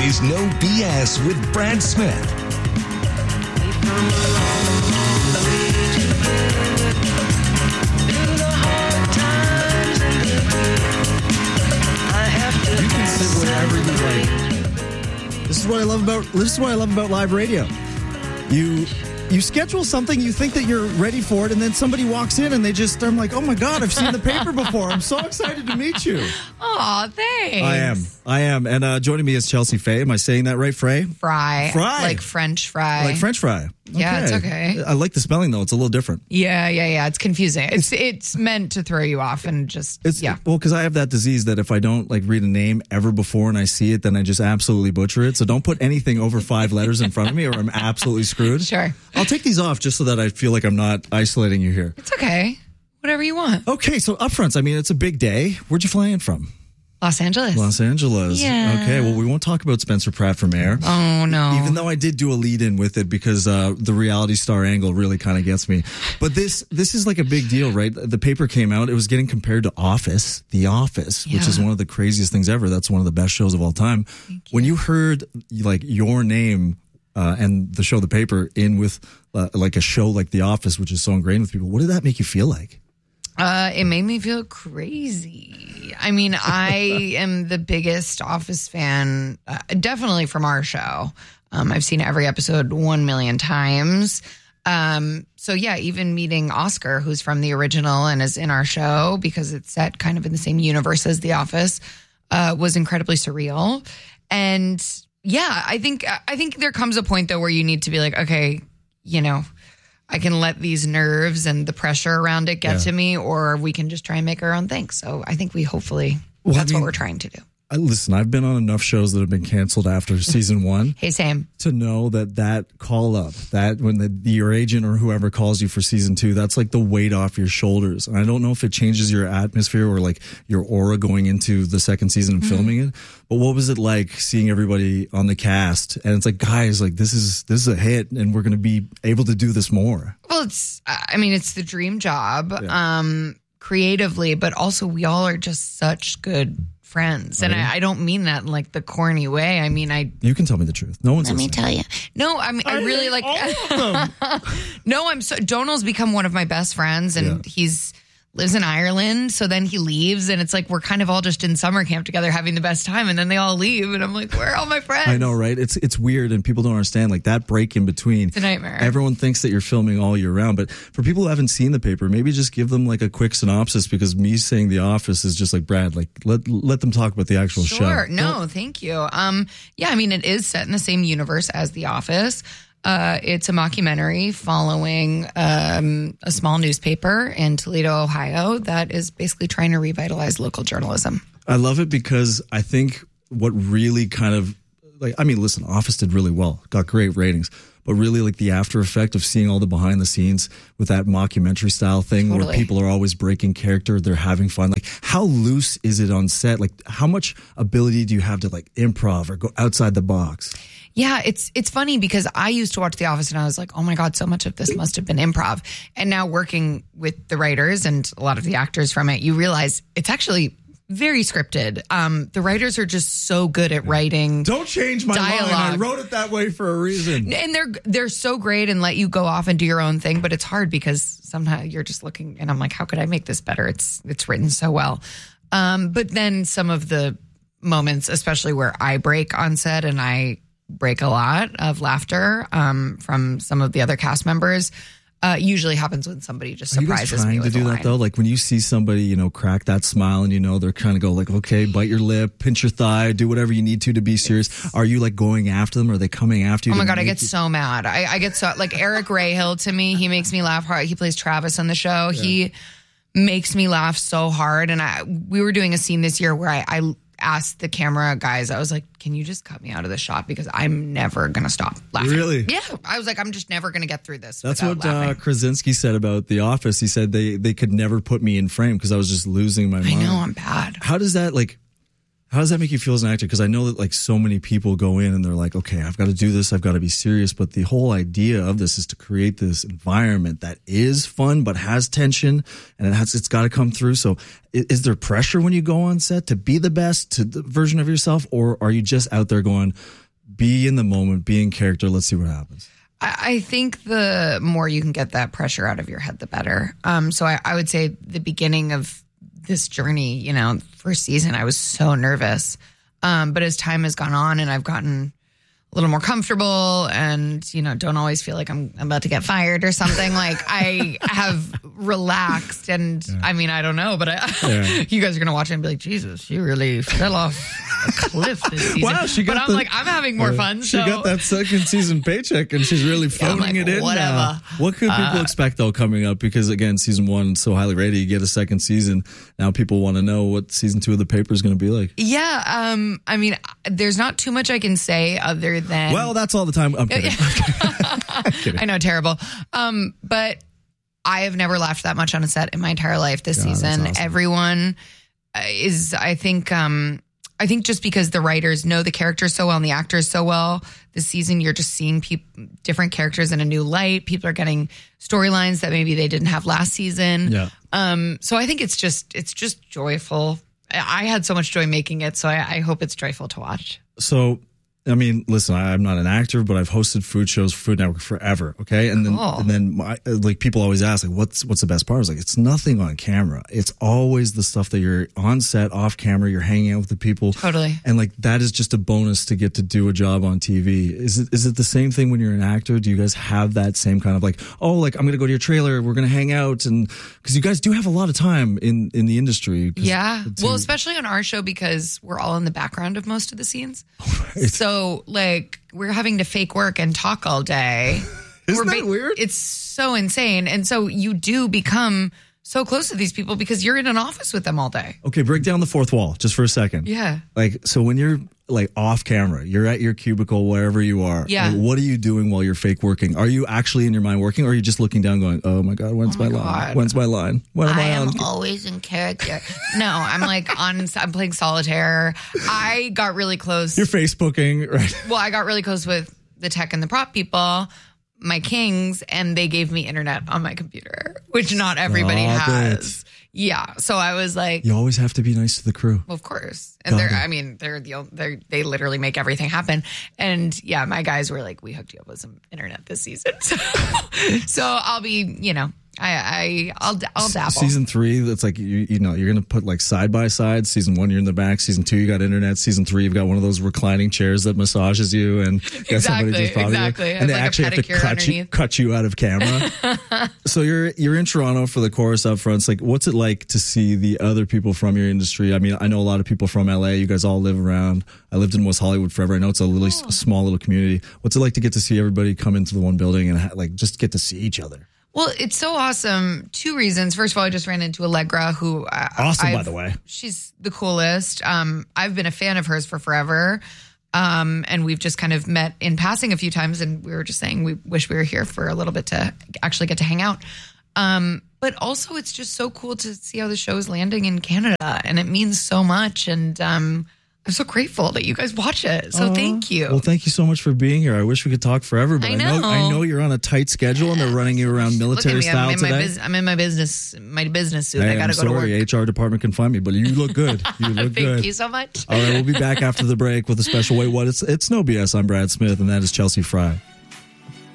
is No BS with Brad Smith. You can sit wherever you like. This is what I love about live radio. You schedule something, you think that you're ready for it, and then somebody walks in and I'm like, oh my God, I've seen the paper before. I'm so excited to meet you. Aw, thanks. I am. And joining me is Chelsea Faye. Am I saying that right, Frey? Fry. Like French fry. Like French fry. Yeah, it's okay. I like the spelling, though. It's a little different. Yeah. It's confusing. It's meant to throw you off and just, Well, because I have that disease that if I don't read a name ever before and I see it, then I just absolutely butcher it. So don't put anything over 5 letters in front of me or I'm absolutely screwed. Sure. I'll take these off just so that I feel like I'm not isolating you here. It's okay. Whatever you want. Okay, so upfronts, it's a big day. Where'd you fly in from? Los Angeles. Los Angeles. Yeah. Okay, well, we won't talk about Spencer Pratt for mayor. Oh, no. Even though I did do a lead-in with it because the reality star angle really kind of gets me. But this is like a big deal, right? The paper came out. It was getting compared to The Office, which is one of the craziest things ever. That's one of the best shows of all time. When you heard your name and the show The Paper in with a show like The Office, which is so ingrained with people, what did that make you feel like? It made me feel crazy. I am the biggest Office fan, definitely from our show. I've seen every episode 1 million times. So yeah, even meeting Oscar, who's from the original and is in our show because it's set kind of in the same universe as The Office, was incredibly surreal. And yeah, I think there comes a point though where you need to be like, okay, I can let these nerves and the pressure around it get to me, or we can just try and make our own thing. So I think that's what we're trying to do. Listen, I've been on enough shows that have been canceled after season 1. Hey, Sam. To know that call up, that when your agent or whoever calls you for season 2, that's like the weight off your shoulders. And I don't know if it changes your atmosphere or your aura going into the second season and filming it. But what was it like seeing everybody on the cast? And it's like, guys, this is a hit and we're going to be able to do this more. Well, it's the dream job, creatively, but also we all are just such good friends. And I don't mean that in the corny way. You can tell me the truth. No one's listening. Let me tell you. No, I really like all of them. No, Donald's become one of my best friends and he's lives in Ireland. So then he leaves and it's we're kind of all just in summer camp together having the best time. And then they all leave. And I'm like, where are all my friends? I know, right? It's weird and people don't understand that break in between. It's a nightmare. Everyone thinks that you're filming all year round. But for people who haven't seen the paper, maybe just give them a quick synopsis because me saying The Office is just Brad, let them talk about the actual show. Sure. No, thank you. It is set in the same universe as The Office. It's a mockumentary following a small newspaper in Toledo, Ohio, that is basically trying to revitalize local journalism. I love it because I think what really kind of listen, Office did really well, got great ratings, but really the after effect of seeing all the behind the scenes with that mockumentary style thing where people are always breaking character, they're having fun. How loose is it on set? How much ability do you have to improv or go outside the box? Yeah, it's funny because I used to watch The Office and I was like, oh my God, so much of this must have been improv. And now working with the writers and a lot of the actors from it, you realize it's actually very scripted. The writers are just so good at writing. Don't change my dialogue. line. I wrote it that way for a reason. And they're so great and let you go off and do your own thing, but it's hard because sometimes you're just looking and I'm like, how could I make this better? It's written so well. But then some of the moments, especially where I break on set and I break a lot of laughter from some of the other cast members, usually happens when somebody just surprises me with a line. Are you guys trying to do that though? When you see somebody, crack that smile and they're trying to go okay, bite your lip, pinch your thigh, do whatever you need to be serious. Are you going after them? Are they coming after you? Oh my God, I get so mad. I get so Eric Rahill to me, he makes me laugh hard. He plays Travis on the show. Yeah. He makes me laugh so hard. And we were doing a scene this year where I asked the camera guys, I was like, can you just cut me out of the shot because I'm never going to stop laughing. Really? Yeah. I was like, I'm just never going to get through this. That's what Krasinski said about The Office. He said they could never put me in frame because I was just losing my mind. I know, I'm bad. How does that How does that make you feel as an actor? Because I know that like so many people go in and they're like, okay, I've got to do this. I've got to be serious. But the whole idea of this is to create this environment that is fun, but has tension, and it's got to come through. So is there pressure when you go on set to be the best, to the version of yourself? Or are you just out there going, be in the moment, be in character, let's see what happens? I think the more you can get that pressure out of your head, the better. So I would say the beginning of this journey, you know, first season, I was so nervous. But as time has gone on and I've gotten a little more comfortable and, you know, don't always feel like I'm about to get fired or something, like I have relaxed. And I mean, I don't know, but you guys are going to watch it and be like, Jesus, she really fell off a cliff this season. Wow, but I'm like, I'm having more fun. She got that second season paycheck and she's really phoning it in whatever. now. What could people expect though coming up? Because again, season 1 so highly rated, you get a second season. Now people want to know what season 2 of the paper is going to be like. Yeah, I mean, there's not too much I can say other than... Well, that's all the time. I'm kidding. I'm kidding. I know, terrible. But I have never laughed that much on a set in my entire life this season. Awesome. Everyone is, I think just because the writers know the characters so well and the actors so well, this season you're just seeing different characters in a new light. People are getting storylines that maybe they didn't have last season. Yeah. So I think it's just joyful. I had so much joy making it, so I hope it's joyful to watch. So, I mean, listen, I'm not an actor, but I've hosted food shows for Food Network forever. Okay. And then like people always ask, like, what's the best part? I was like, it's nothing on camera. It's always the stuff that you're on set, off camera, you're hanging out with the people. Totally. And like, that is just a bonus to get to do a job on TV. Is it the same thing when you're an actor? Do you guys have that same kind of like, oh, like I'm going to go to your trailer, we're going to hang out? And because you guys do have a lot of time in the industry. Yeah. Well, especially on our show, because we're all in the background of most of the scenes. Right. So like we're having to fake work and talk all day. Isn't that weird? It's so insane. And so you do become so close to these people because you're in an office with them all day. Okay, break down the fourth wall just for a second. Yeah. Like, so when you're like off camera, you're at your cubicle, wherever you are. Yeah. Like, what are you doing while you're fake working? Are you actually in your mind working, or are you just looking down going, oh my God, when's my line? When's my line? When am I on? I am always in character. No, I'm like I'm playing solitaire. I got really close. You're Facebooking, right? Well, I got really close with the tech and the prop people, my kings, and they gave me internet on my computer, which not everybody has. Yeah, so I was like, you always have to be nice to the crew. Of course, and they literally make everything happen. And yeah, my guys were like, we hooked you up with some internet this season, so I'll be, you know. I'll dabble. Season 3, that's like you know you're gonna put like side by side. Season 1, you're in the back. Season 2, you got internet. Season 3, you've got one of those reclining chairs that massages you, and got somebody just bothering you. And they like actually have to cut you out of camera. So you're in Toronto for the chorus up front. It's like, what's it like to see the other people from your industry? I mean, I know a lot of people from LA. You guys all live around. I lived in West Hollywood forever. I know it's a really small little community. What's it like to get to see everybody come into the one building and like just get to see each other? Well, it's so awesome. 2 reasons. First of all, I just ran into Allegra, who awesome, by the way. She's the coolest. I've been a fan of hers for forever. And we've just kind of met in passing a few times, and we were just saying we wish we were here for a little bit to actually get to hang out. But also it's just so cool to see how the show is landing in Canada, and it means so much. And I'm so grateful that you guys watch it. So thank you. Well, thank you so much for being here. I wish we could talk forever, but I know you're on a tight schedule and they're running you around military style today. I'm in my business suit. Hey, I got to go to work. HR department can find me, but you look good. You look good. Thank you so much. All right, we'll be back after the break with a special Wait What? It's No BS. I'm Brad Smith, and that is Chelsea Fry.